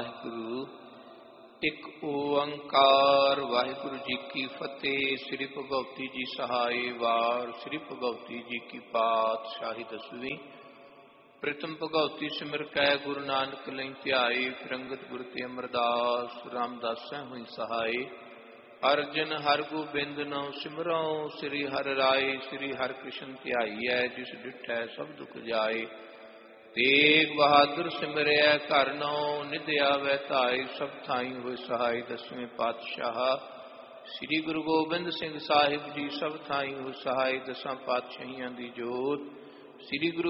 ਵਾਹਿਗੁਰੂ। ਇੱਕ ਓੰਕਾਰ ਵਾਹਿਗੁਰੂ ਜੀ ਕੀ ਫਤਿਹ। ਸ੍ਰੀ ਭਗਵਤੀ ਜੀ ਸਹਾਏ ਵਾਰ। ਸ੍ਰੀ ਭਗਵਤੀ ਜੀ ਕੀ ਪਾਤਸ਼ਾਹੀ ਦਸਵੀਂ। ਪ੍ਰਥਮ ਭਗਵਤੀ ਸਿਮਰ ਕੈ ਗੁਰੂ ਨਾਨਕ ਲਈ ਧਿਆਏ। ਫਿਰੰਗਤ ਗੁਰ ਤੇ ਅਮਰਦਾਸ ਰਾਮਦਾਸੈ ਹੋਈ ਸਹਾਏ। ਅਰਜਨ ਹਰ ਗੋਬਿੰਦ ਨਉ ਸਿਮਰਉ। ਸ੍ਰੀ ਹਰਿ ਰਾਏ ਸ੍ਰੀ ਹਰਿ ਕ੍ਰਿਸ਼ਨ ਧਿਆਈਐ। ਜਿਸ ਡਿਠੈ ਸਭ ਦੁਖ ਜਾਏ। ਤੇਗ ਬਹਾਦਰ ਸਿਮਰਿਆ ਘਰ ਨਉ। ਨਿਧ ਆਵੈ ਧਾਇ ਸਭ ਥਾਈ ਹੋਇ ਸਹਾਈ। ਦਸਵੇਂ ਪਾਤਸ਼ਾਹ ਸ੍ਰੀ ਗੁਰੂ ਗੋਬਿੰਦ ਸਿੰਘ ਸਾਹਿਬ ਜੀ ਸਭ ਥਾਈ ਹੋਇ ਸਹਾਈ। ਦਸਾਂ ਪਾਤਸ਼ਾਹੀਆਂ ਦੀ ਜੋਤ ਸ੍ਰੀ ਗੁਰੂ